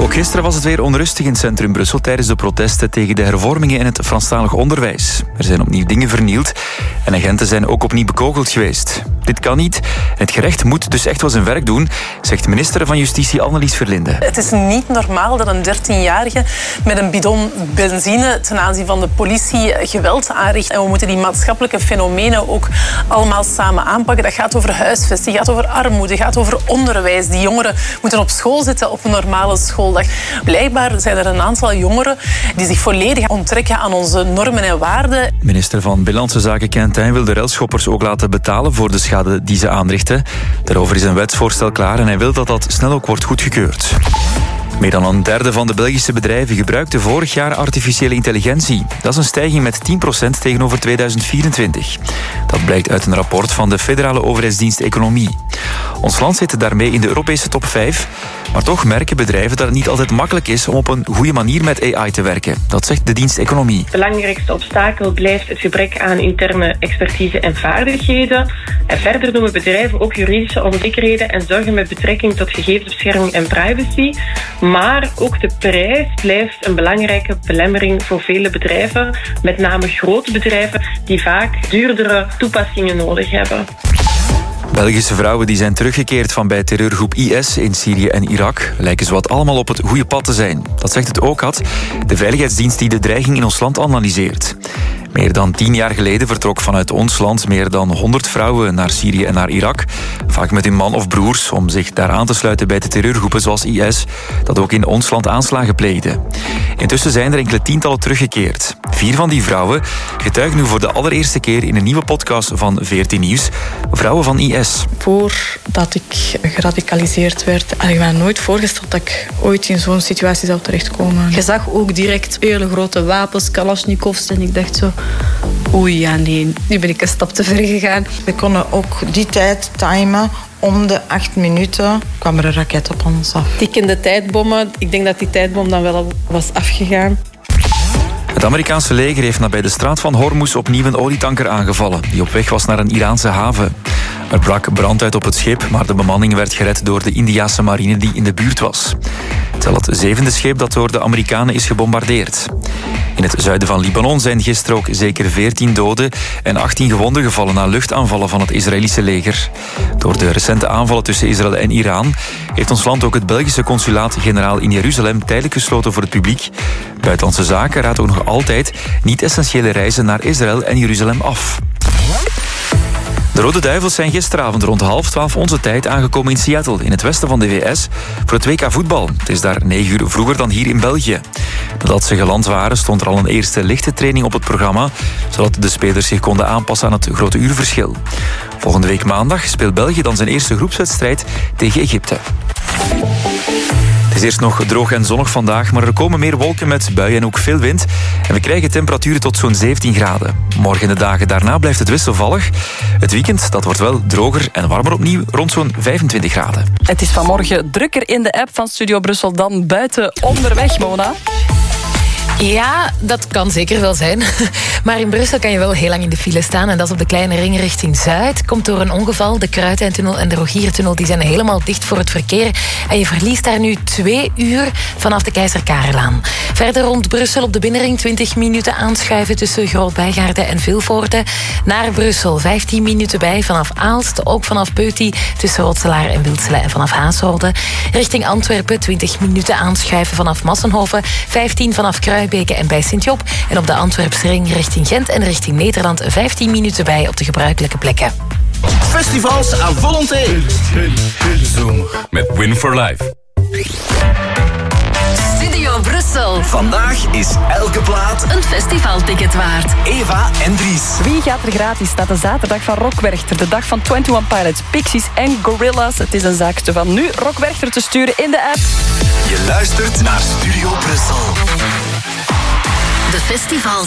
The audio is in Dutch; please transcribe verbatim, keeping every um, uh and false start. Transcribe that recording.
Ook gisteren was het weer onrustig in het centrum Brussel tijdens de protesten tegen de hervormingen in het Franstalig onderwijs. Er zijn opnieuw dingen vernield en agenten zijn ook opnieuw bekogeld geweest. Dit kan niet. Het gerecht moet dus echt wel zijn werk doen, zegt minister van Justitie Annelies Verlinde. Het is niet normaal dat een dertienjarige met een bidon benzine ten aanzien van de politie geweld aanricht. En we moeten die maatschappelijke fenomenen ook allemaal samen aanpakken. Dat gaat over huisvesting, gaat over armoede, gaat over onderwijs. Die jongeren moeten op school zitten op een normale schooldag. Blijkbaar zijn er een aantal jongeren die zich volledig onttrekken aan onze normen en waarden. Minister van Binnenlandse Zaken Quentin wil de relschoppers ook laten betalen voor de schade die ze aanrichten. Daarover is een wetsvoorstel klaar en hij wil dat dat snel ook wordt goedgekeurd. Meer dan een derde van de Belgische bedrijven gebruikte vorig jaar artificiële intelligentie. Dat is een stijging met tien procent tegenover tweeduizend vierentwintig. Dat blijkt uit een rapport van de Federale Overheidsdienst Economie. Ons land zit daarmee in de Europese top vijf. Maar toch merken bedrijven dat het niet altijd makkelijk is om op een goede manier met A I te werken. Dat zegt de dienst Economie. Het belangrijkste obstakel blijft het gebrek aan interne expertise en vaardigheden. En verder noemen bedrijven ook juridische onzekerheden en zorgen met betrekking tot gegevensbescherming en privacy. Maar ook de prijs blijft een belangrijke belemmering voor vele bedrijven. Met name grote bedrijven die vaak duurdere toepassingen nodig hebben. Belgische vrouwen die zijn teruggekeerd van bij terreurgroep I S in Syrië en Irak lijken zowat allemaal op het goede pad te zijn. Dat zegt het O C A D, de veiligheidsdienst die de dreiging in ons land analyseert. Meer dan tien jaar geleden vertrok vanuit ons land meer dan honderd vrouwen naar Syrië en naar Irak. Vaak met hun man of broers om zich daar aan te sluiten bij de terreurgroepen zoals I S, dat ook in ons land aanslagen pleegden. Intussen zijn er enkele tientallen teruggekeerd. Vier van die vrouwen getuigen nu voor de allereerste keer in een nieuwe podcast van V R T Nieuws. Vrouwen van I S. Voordat ik geradicaliseerd werd, had ik me nooit voorgesteld dat ik ooit in zo'n situatie zou terechtkomen. Je zag ook direct hele grote wapens, kalasjnikovs, en ik dacht zo, oei, ja nee, nu ben ik een stap te ver gegaan. We konden ook die tijd timen. Om de acht minuten kwam er een raket op ons af. Tikkende tijdbommen, ik denk dat die tijdbom dan wel was afgegaan. Het Amerikaanse leger heeft nabij de straat van Hormuz opnieuw een olietanker aangevallen, die op weg was naar een Iraanse haven. Er brak brand uit op het schip, maar de bemanning werd gered door de Indiase marine die in de buurt was. Het is al het zevende schip dat door de Amerikanen is gebombardeerd. In het zuiden van Libanon zijn gisteren ook zeker veertien doden en achttien gewonden gevallen na luchtaanvallen van het Israëlische leger. Door de recente aanvallen tussen Israël en Iran heeft ons land ook het Belgische consulaat-generaal in Jeruzalem tijdelijk gesloten voor het publiek. Buitenlandse Zaken raadt ook nog altijd niet-essentiële reizen naar Israël en Jeruzalem af. De Rode Duivels zijn gisteravond rond half twaalf onze tijd aangekomen in Seattle, in het westen van de V S, voor het W K voetbal. Het is daar negen uur vroeger dan hier in België. Nadat ze geland waren, stond er al een eerste lichte training op het programma, zodat de spelers zich konden aanpassen aan het grote uurverschil. Volgende week maandag speelt België dan zijn eerste groepswedstrijd tegen Egypte. Het is eerst nog droog en zonnig vandaag, maar er komen meer wolken met buien en ook veel wind. En we krijgen temperaturen tot zo'n zeventien graden. Morgen en de dagen daarna blijft het wisselvallig. Het weekend dat wordt wel droger en warmer opnieuw, rond zo'n vijfentwintig graden. Het is vanmorgen drukker in de app van Studio Brussel dan buiten onderweg, Mona. Ja, dat kan zeker wel zijn. Maar in Brussel kan je wel heel lang in de file staan. En dat is op de kleine ring richting Zuid. Komt door een ongeval. De Kruiteintunnel en de Rogiertunnel die zijn helemaal dicht voor het verkeer. En je verliest daar nu twee uur vanaf de Keizer Karellaan. Verder rond Brussel op de binnenring twintig minuten aanschuiven tussen Groot-Bijgaarden en Vilvoorde. Naar Brussel vijftien minuten bij vanaf Aalst. Ook vanaf Peuty tussen Rotselaar en Wilsele en vanaf Haasrode. Richting Antwerpen twintig minuten aanschuiven vanaf Massenhoven. vijftien vanaf Kruibeke en bij Sint-Job. En op de Antwerpse ring richting Gent en richting Nederland vijftien minuten bij op de gebruikelijke plekken. Festivals à volonté. Zoom met Win for Life. Studio Brussel. Vandaag is elke plaat een festivalticket waard. Eva en Dries. Wie gaat er gratis naar de zaterdag van Rock Werchter? De dag van eenentwintig Pilots, Pixies en Gorillaz. Het is een zaakje van nu Rock Werchter te sturen in de app. Je luistert naar Studio Brussel. De festivals